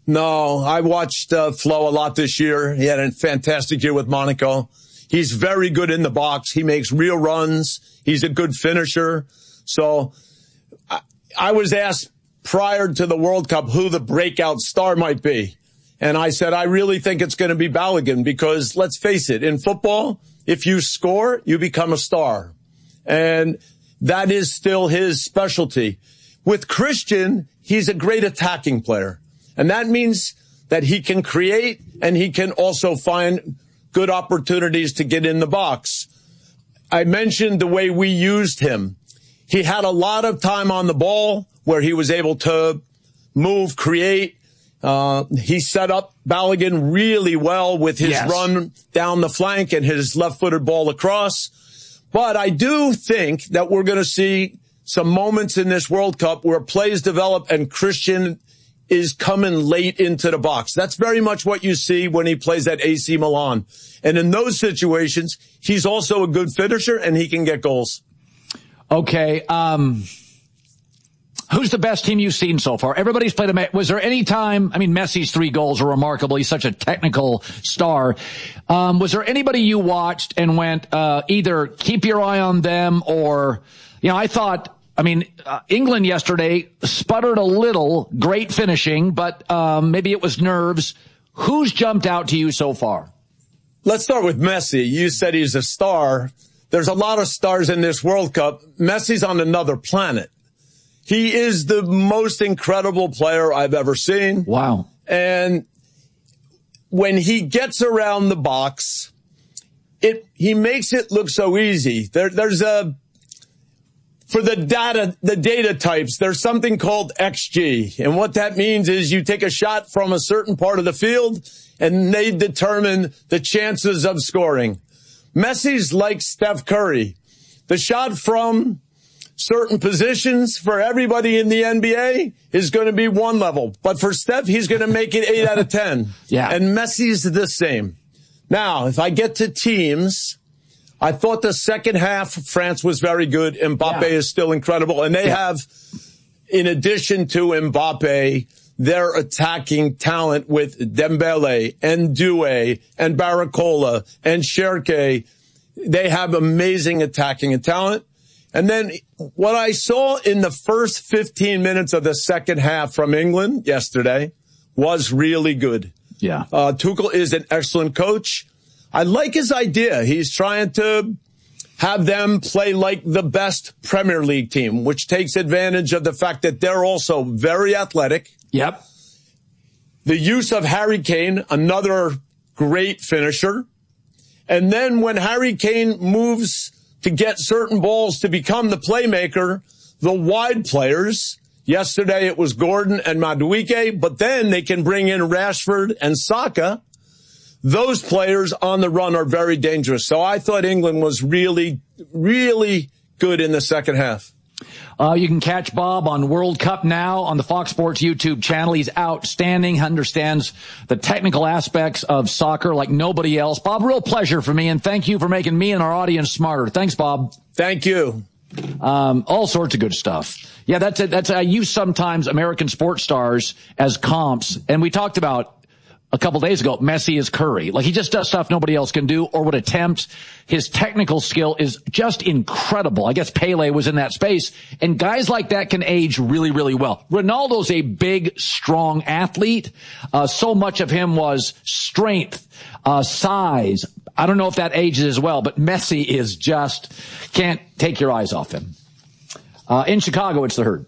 No, I watched uh, Flo a lot this year. He had a fantastic year with Monaco. He's very good in the box. He makes real runs. He's a good finisher. So I, I was asked prior to the World Cup who the breakout star might be. And I said, I really think it's going to be Balogun because let's face it, in football, if you score, you become a star. And that is still his specialty. With Christian, he's a great attacking player. And that means that he can create and he can also find good opportunities to get in the box. I mentioned the way we used him. He had a lot of time on the ball where he was able to move, create. Uh, he set up Balogun really well with his yes. run down the flank and his left-footed ball across. But I do think that we're going to see some moments in this World Cup where plays develop and Christian is coming late into the box. That's very much what you see when he plays at A C Milan. And in those situations, he's also a good finisher and he can get goals. Okay. Um, who's the best team you've seen so far? Everybody's played a, was there any time, I mean, Messi's three goals are remarkable. He's such a technical star. Um, was there anybody you watched and went, uh, either keep your eye on them or, you know, I thought, I mean, uh, England yesterday sputtered a little, great finishing, but, um, maybe it was nerves. Who's jumped out to you so far? Let's start with Messi. You said he's a star. There's a lot of stars in this World Cup. Messi's on another planet. He is the most incredible player I've ever seen. Wow. And when he gets around the box, it, he makes it look so easy. There, there's a, for the data, the data types, there's something called X G. And what that means is you take a shot from a certain part of the field and they determine the chances of scoring. Messi's like Steph Curry. The shot from certain positions for everybody in the N B A is going to be one level. But for Steph, he's going to make it eight out of ten. Yeah. And Messi's the same. Now, if I get to teams, I thought the second half, France was very good. Mbappe yeah. is still incredible. And they yeah. have, in addition to Mbappe, their attacking talent with Dembele and Doué and Barcola and Cherki. They have amazing attacking talent. And then what I saw in the first fifteen minutes of the second half from England yesterday was really good. Yeah. Uh, Tuchel is an excellent coach. I like his idea. He's trying to have them play like the best Premier League team, which takes advantage of the fact that they're also very athletic. Yep. The use of Harry Kane, another great finisher. And then when Harry Kane moves to get certain balls to become the playmaker, the wide players, yesterday it was Gordon and Madueke, but then they can bring in Rashford and Saka. Those players on the run are very dangerous. So I thought England was really, really good in the second half. Uh, you can catch Bob on World Cup Now on the Fox Sports YouTube channel. He's outstanding, understands the technical aspects of soccer like nobody else. Bob, real pleasure for me, and thank you for making me and our audience smarter. Thanks, Bob. Thank you. Um, all sorts of good stuff. Yeah, that's it. That's, I use sometimes American sports stars as comps, and we talked about a couple days ago, Messi is Curry. Like, he just does stuff nobody else can do or would attempt. His technical skill is just incredible. I guess Pele was in that space, and guys like that can age really, really well. Ronaldo's a big, strong athlete. Uh, so much of him was strength, uh, size. I don't know if that ages as well, but Messi is just, can't take your eyes off him. Uh, in Chicago, it's the Herd.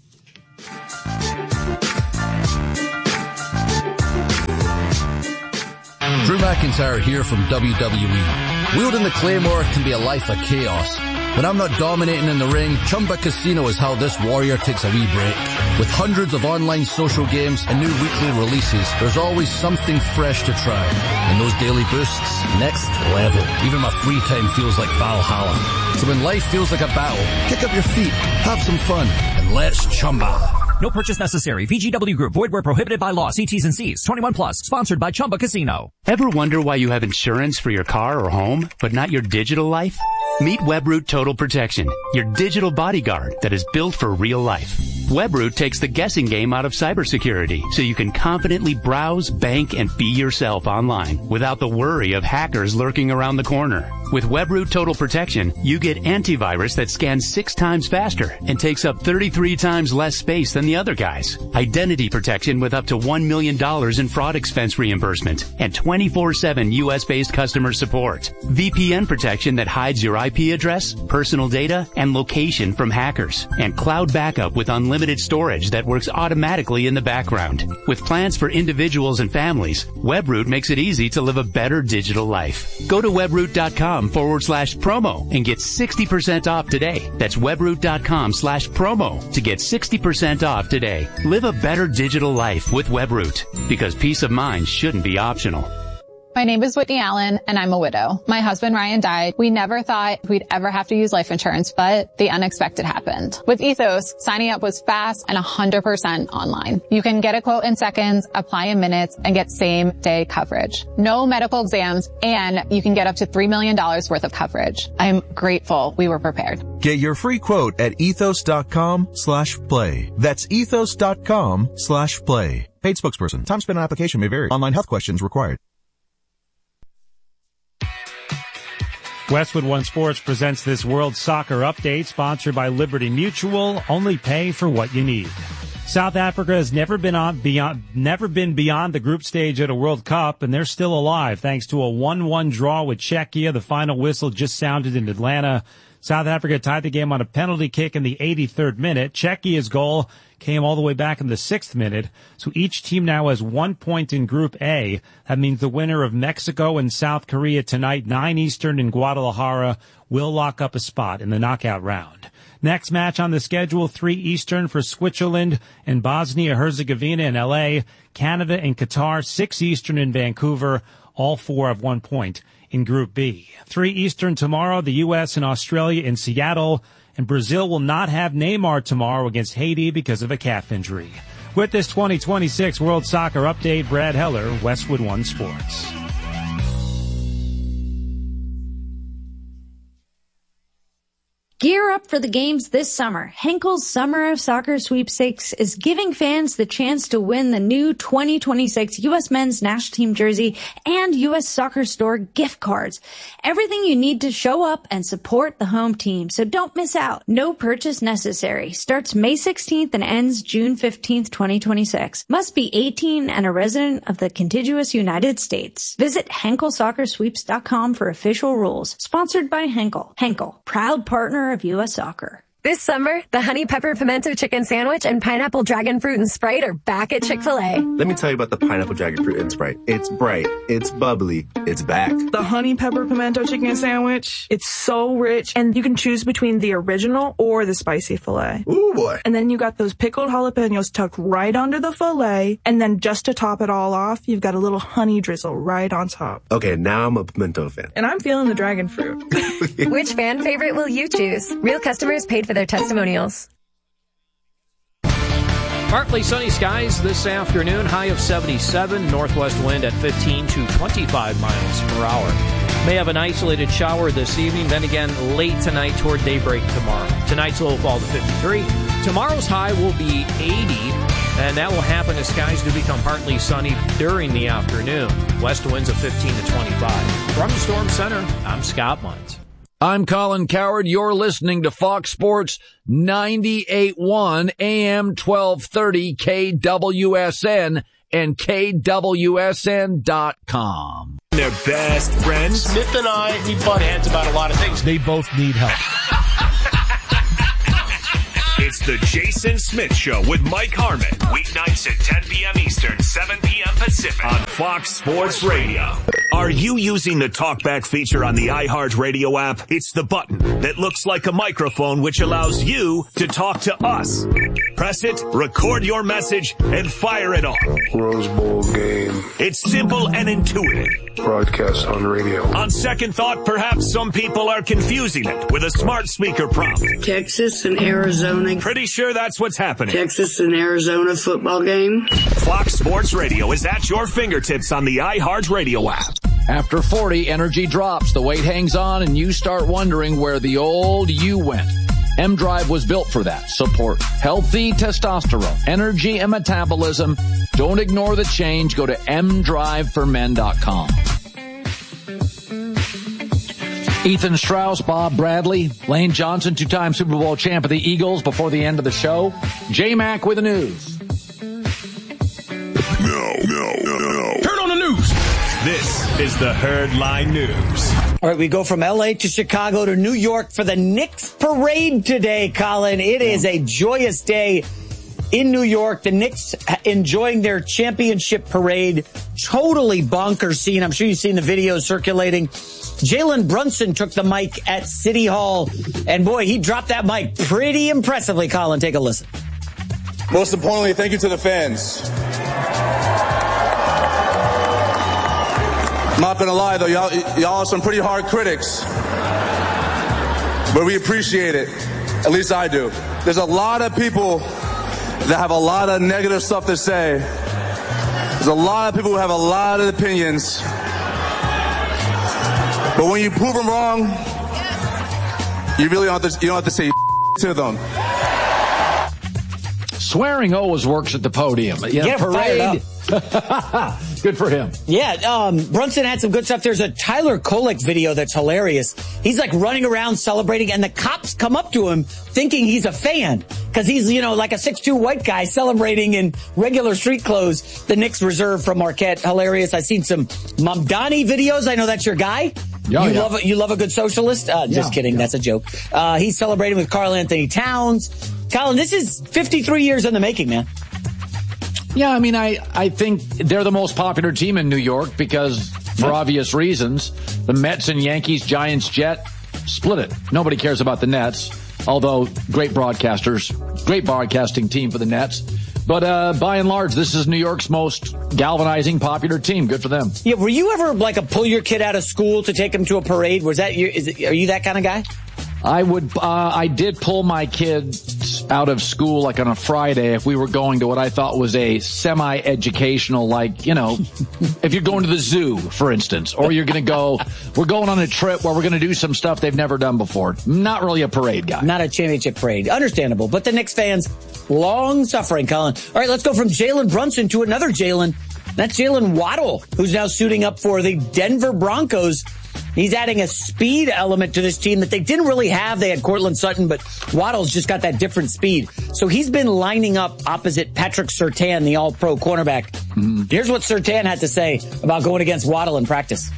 Drew McIntyre here from W W E. Wielding the Claymore can be a life of chaos. When I'm not dominating in the ring, Chumba Casino is how this warrior takes a wee break. With hundreds of online social games and new weekly releases, there's always something fresh to try. And those daily boosts, next level. Even my free time feels like Valhalla. So when life feels like a battle, kick up your feet, have some fun, and let's Chumba. No purchase necessary. V G W Group. Void where prohibited by law. See T's and C's. twenty-one plus. Sponsored by Chumba Casino. Ever wonder why you have insurance for your car or home, but not your digital life? Meet Webroot Total Protection, your digital bodyguard that is built for real life. Webroot takes the guessing game out of cybersecurity, so you can confidently browse, bank, and be yourself online without the worry of hackers lurking around the corner. With Webroot Total Protection, you get antivirus that scans six times faster and takes up thirty-three times less space than the other guys. Identity protection with up to one million dollars in fraud expense reimbursement and twenty-four seven U S-based customer support. V P N protection that hides your I P address, personal data, and location from hackers. And cloud backup with unlimited storage that works automatically in the background. With plans for individuals and families, Webroot makes it easy to live a better digital life. Go to webroot.com forward slash promo and get sixty percent off today. That's webroot.com slash promo to get sixty percent off today. Live a better digital life with Webroot, because peace of mind shouldn't be optional. My name is Whitney Allen, and I'm a widow. My husband, Ryan, died. We never thought we'd ever have to use life insurance, but the unexpected happened. With Ethos, signing up was fast and one hundred percent online. You can get a quote in seconds, apply in minutes, and get same-day coverage. No medical exams, and you can get up to three million dollars worth of coverage. I'm grateful we were prepared. Get your free quote at ethos.com slash play. That's ethos.com slash play. Paid spokesperson. Time spent on application may vary. Online health questions required. Westwood One Sports presents this World Soccer Update, sponsored by Liberty Mutual. Only pay for what you need. South Africa has never been on beyond, never been beyond the group stage at a World Cup, and they're still alive thanks to a one one draw with Czechia. The final whistle just sounded in Atlanta. South Africa tied the game on a penalty kick in the eighty-third minute. Czechia's goal came all the way back in the sixth minute. So each team now has one point in Group A. That means the winner of Mexico and South Korea tonight, nine Eastern in Guadalajara, will lock up a spot in the knockout round. Next match on the schedule, three Eastern for Switzerland and Bosnia-Herzegovina in L A, Canada and Qatar, six Eastern in Vancouver. All four have one point in Group B. three Eastern tomorrow, the U S and Australia in Seattle, and Brazil will not have Neymar tomorrow against Haiti because of a calf injury. With this twenty twenty-six World Soccer Update, Brad Heller, Westwood One Sports. Gear up for the games this summer. Henkel's Summer of Soccer Sweepstakes is giving fans the chance to win the new twenty twenty-six U S Men's National Team jersey and U S Soccer Store gift cards. Everything you need to show up and support the home team, so don't miss out. No purchase necessary. Starts May sixteenth and ends June fifteenth, twenty twenty-six. Must be eighteen and a resident of the contiguous United States. Visit Henkel Soccer Sweeps dot com for official rules. Sponsored by Henkel. Henkel, proud partner of U S Soccer. This summer, the Honey Pepper Pimento Chicken Sandwich and Pineapple Dragon Fruit and Sprite are back at Chick-fil-A. Let me tell you about the Pineapple Dragon Fruit and Sprite. It's bright, it's bubbly, it's back. The Honey Pepper Pimento Chicken Sandwich, it's so rich, and you can choose between the original or the spicy filet. Ooh, boy. And then you got those pickled jalapenos tucked right under the filet, and then just to top it all off, you've got a little honey drizzle right on top. Okay, now I'm a pimento fan. And I'm feeling the dragon fruit. Which fan favorite will you choose? Real customers paid for their testimonials. Partly sunny skies this afternoon, high of seventy-seven, northwest wind at fifteen to twenty-five miles per hour. May have an isolated shower this evening, then again late tonight toward daybreak tomorrow. Tonight's low will fall to fifty-three. Tomorrow's high will be eighty. And that will happen as skies do become partly sunny during the afternoon. West winds of fifteen to twenty-five. From the Storm Center, I'm Scott Munz. I'm Colin Cowherd. You're listening to Fox Sports ninety-eight point one A M twelve thirty K W S N and K W S N dot com. They're best friends. Smith and I, we butt heads about a lot of things. They both need help. It's the Jason Smith Show with Mike Harmon. Weeknights at ten p.m. Eastern, seven p.m. Pacific on Fox Sports Radio. Are you using the TalkBack feature on the iHeartRadio app? It's the button that looks like a microphone which allows you to talk to us. Press it, record your message, and fire it off. Rose Bowl game. It's simple and intuitive. Broadcast on radio. On second thought, perhaps some people are confusing it with a smart speaker prompt. Texas and Arizona. Pretty sure that's what's happening. Texas and Arizona football game. Fox Sports Radio is at your fingertips on the iHeartRadio app. After forty, energy drops, the weight hangs on, and you start wondering where the old you went. M-Drive was built for that. Support healthy testosterone, energy, and metabolism. Don't ignore the change. Go to m drive for men dot com. Ethan Strauss, Bob Bradley, Lane Johnson, two-time Super Bowl champ of the Eagles before the end of the show. J-Mac with the news. No, no, no, no. Turn on the news. This is the Herdline News. All right, we go from L A to Chicago to New York for the Knicks parade today, Colin. It is a joyous day in New York. The Knicks enjoying their championship parade. Totally bonkers scene. I'm sure you've seen the videos circulating. Jalen Brunson took the mic at City Hall, and boy, he dropped that mic pretty impressively. Colin, take a listen. Most importantly, thank you to the fans. I'm not gonna lie though, y'all, y'all are some pretty hard critics, but we appreciate it. At least I do. There's a lot of people that have a lot of negative stuff to say. There's a lot of people who have a lot of opinions. But when you prove them wrong, you really don't have to, you don't have to say to them. Swearing always works at the podium. Yeah, Get parade. Good for him. Yeah, um, Brunson had some good stuff. There's a Tyler Kolek video that's hilarious. He's like running around celebrating, and the cops come up to him thinking he's a fan because he's, you know, like a six two white guy celebrating in regular street clothes. The Knicks reserve from Marquette. Hilarious. I've seen some Mamdani videos. I know that's your guy. Oh, you yeah. love a, you love a good socialist? Uh, just yeah, kidding. Yeah. That's a joke. Uh, he's celebrating with Karl Anthony Towns. Colin, this is fifty-three years in the making, man. Yeah, I mean, I, I think they're the most popular team in New York because, for obvious reasons, the Mets and Yankees, Giants, Jet, split it. Nobody cares about the Nets, although great broadcasters, great broadcasting team for the Nets. But uh, by and large, this is New York's most galvanizing, popular team. Good for them. Yeah, were you ever like a pull your kid out of school to take him to a parade? Was that your, is it, are you that kind of guy? I would, uh, I did pull my kids out of school like on a Friday if we were going to what I thought was a semi-educational, like, you know, if you're going to the zoo, for instance, or you're going to go, we're going on a trip where we're going to do some stuff they've never done before. Not really a parade guy. Not a championship parade. Understandable. But the Knicks fans, long suffering, Colin. All right, let's go from Jalen Brunson to another Jalen. That's Jalen Waddle, who's now suiting up for the Denver Broncos. He's adding a speed element to this team that they didn't really have. They had Cortland Sutton, but Waddle's just got that different speed. So he's been lining up opposite Patrick Surtain, the all-pro cornerback. Mm-hmm. Here's what Surtain had to say about going against Waddle in practice.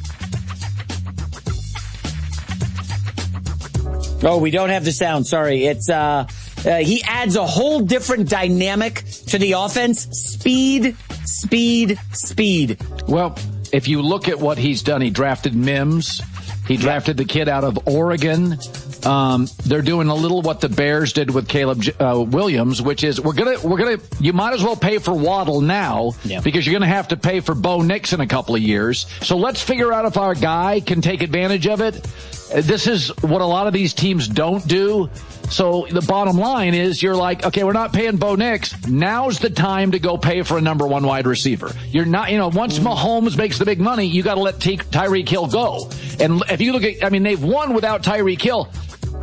Oh, we don't have the sound. Sorry. It's, uh, uh, he adds a whole different dynamic to the offense. Speed, speed, speed. Well, if you look at what he's done, he drafted Mims. He drafted the kid out of Oregon. Um, they're doing a little what the Bears did with Caleb uh, Williams, which is we're gonna we're gonna you might as well pay for Waddle now yeah. because you're gonna have to pay for Bo Nix in a couple of years. So let's figure out if our guy can take advantage of it. This is what a lot of these teams don't do. So the bottom line is you're like, okay, we're not paying Bo Nix. Now's the time to go pay for a number one wide receiver. You're not, you know, once mm. Mahomes makes the big money, you got to let Ty- Tyreek Hill go. And if you look at, I mean, they've won without Tyreek Hill.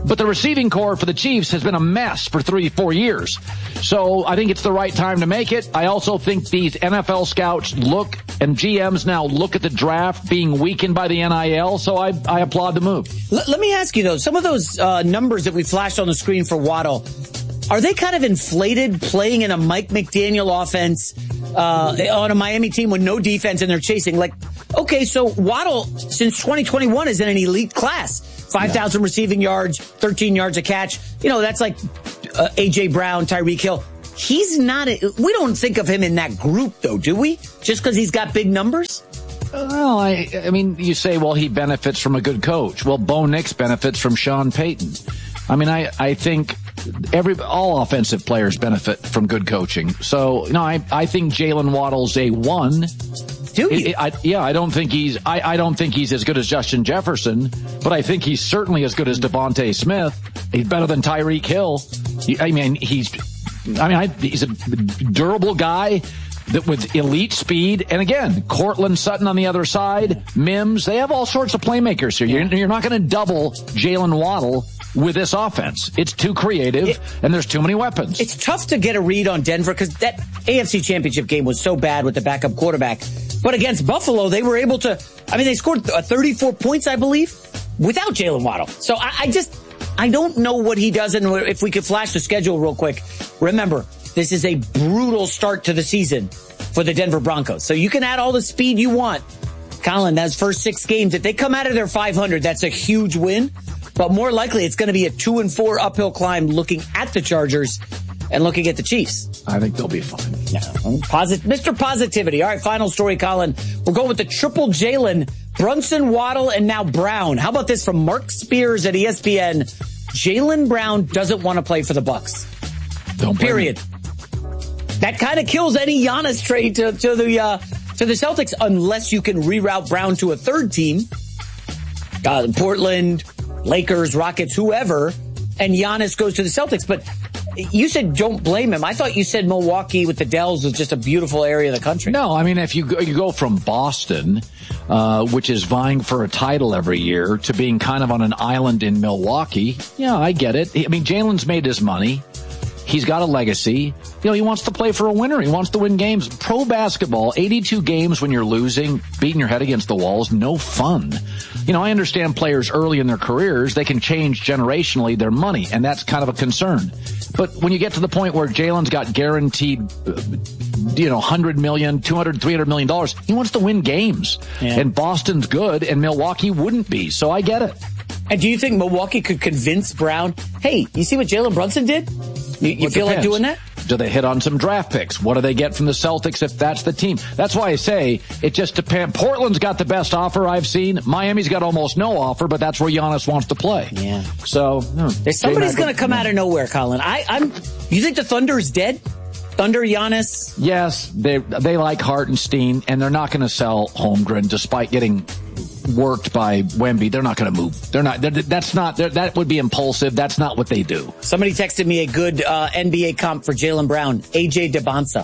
but the receiving core for the Chiefs has been a mess for three, four years. So I think it's the right time to make it. I also think these N F L scouts look, and G Ms now look at the draft being weakened by the N I L, so I, I applaud the move. L- let me ask you, though, some of those uh, numbers that we flashed on the screen for Waddle, are they kind of inflated playing in a Mike McDaniel offense uh, on a Miami team with no defense and they're chasing? Like, okay, so Waddle, since twenty twenty-one, is in an elite class. five thousand yeah. receiving yards, thirteen yards a catch. You know, that's like uh, A J. Brown, Tyreek Hill. He's not, a, we don't think of him in that group, though, do we? Just because he's got big numbers? Well, I, I mean, you say, well, he benefits from a good coach. Well, Bo Nix benefits from Sean Payton. I mean, I, I think every all offensive players benefit from good coaching. So, no, I, I think Jalen Waddle's a one. Do you? I, I, yeah, I don't think he's I, I don't think he's as good as Justin Jefferson, but I think he's certainly as good as Devontae Smith. He's better than Tyreek Hill. I mean, he's I mean, I, he's a durable guy that with elite speed. And again, Cortland Sutton on the other side, Mims, they have all sorts of playmakers here. You're, you're not going to double Jalen Waddle with this offense. It's too creative, it, and there's too many weapons. It's tough to get a read on Denver because that A F C Championship game was so bad with the backup quarterback. But against Buffalo, they were able to, I mean, they scored thirty-four points, I believe, without Jalen Waddle. So I, I just, I don't know what he does. And if we could flash the schedule real quick. Remember, this is a brutal start to the season for the Denver Broncos. So you can add all the speed you want. Colin, those first six games, if they come out of their five hundred, that's a huge win. But more likely, it's going to be a two and four uphill climb looking at the Chargers and looking at the Chiefs. I think they'll be fine. Yeah. Posit- Mister Positivity. All right, final story, Colin. We'll go with the triple Jalen, Brunson, Waddle, and now Brown. How about this from Mark Spears at E S P N? Jalen Brown doesn't want to play for the Bucs. Don't Period. That kind of kills any Giannis trade to, to the uh, to the Celtics unless you can reroute Brown to a third team. Uh, Portland, Lakers, Rockets, whoever, and Giannis goes to the Celtics. But you said don't blame him. I thought you said Milwaukee with the Dells was just a beautiful area of the country. No, I mean, if you go, you go from Boston, uh, which is vying for a title every year, to being kind of on an island in Milwaukee, yeah, I get it. I mean, Jalen's made his money. He's got a legacy. You know, he wants to play for a winner. He wants to win games. Pro basketball, eighty-two games when you're losing, beating your head against the walls, no fun. You know, I understand players early in their careers, they can change generationally their money, and that's kind of a concern. But when you get to the point where Jalen's got guaranteed, you know, one hundred million dollars, two hundred, three hundred million dollars, he wants to win games. Yeah. And Boston's good, and Milwaukee wouldn't be. So I get it. And do you think Milwaukee could convince Brown, hey, you see what Jalen Brunson did? You, you feel depends. like doing that? Do they hit on some draft picks? What do they get from the Celtics if that's the team? That's why I say it just depends. Portland's got the best offer I've seen. Miami's got almost no offer, but that's where Giannis wants to play. Yeah. So no, somebody's going to come out of nowhere, Colin. I, I'm. You think the Thunder is dead? Thunder, Giannis? Yes, they they like Hartenstein, and they're not going to sell Holmgren despite getting worked by Wemby. They're not going to move. They're not. They're, that's not. They're, that would be impulsive. That's not what they do. Somebody texted me a good uh, N B A comp for Jalen Brown. A J DeBonsa.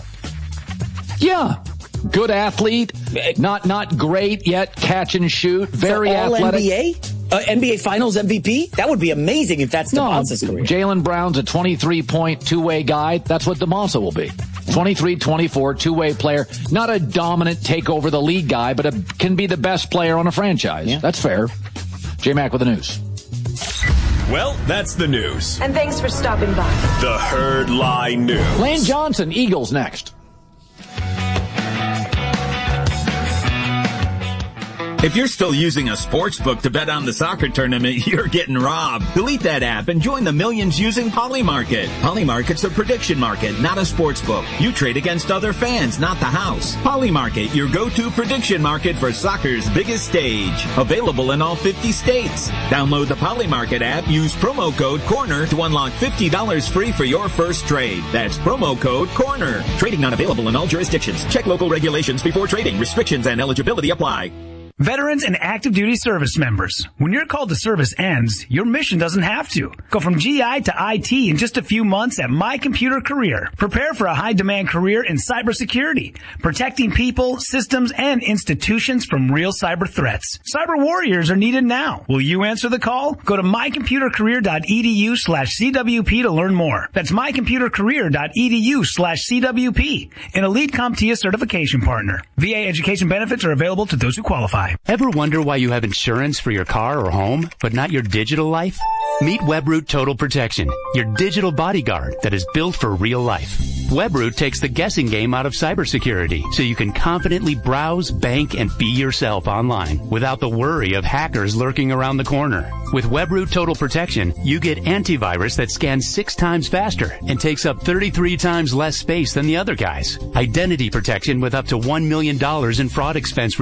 Yeah, good athlete. Not not great yet. Catch and shoot. Very for all athletic. N B A? Uh, N B A Finals M V P? That would be amazing if that's DeBonsa's no, career. Jalen Brown's a twenty-three point two-way guy. That's what DeBonsa will be. twenty-three, twenty-four, two-way player. Not a dominant take over the league guy, but a, can be the best player on a franchise. Yeah. That's fair. J-Mac with the news. Well, that's the news. And thanks for stopping by. The Herd Lie News. Lane Johnson, Eagles next. If you're still using a sports book to bet on the soccer tournament, you're getting robbed. Delete that app and join the millions using Polymarket. Polymarket's a prediction market, not a sports book. You trade against other fans, not the house. Polymarket, your go-to prediction market for soccer's biggest stage. Available in all fifty states. Download the Polymarket app, use promo code CORNER to unlock fifty dollars free for your first trade. That's promo code CORNER. Trading not available in all jurisdictions. Check local regulations before trading. Restrictions and eligibility apply. Veterans and active duty service members. When your call to service ends, your mission doesn't have to. Go from G I to I T in just a few months at My Computer Career. Prepare for a high-demand career in cybersecurity, protecting people, systems, and institutions from real cyber threats. Cyber warriors are needed now. Will you answer the call? Go to mycomputercareer.edu slash CWP to learn more. That's mycomputercareer.edu slash CWP, an Elite CompTIA certification partner. V A education benefits are available to those who qualify. Ever wonder why you have insurance for your car or home, but not your digital life? Meet Webroot Total Protection, your digital bodyguard that is built for real life. Webroot takes the guessing game out of cybersecurity so you can confidently browse, bank, and be yourself online without the worry of hackers lurking around the corner. With Webroot Total Protection, you get antivirus that scans six times faster and takes up thirty-three times less space than the other guys. Identity protection with up to one million dollars in fraud expense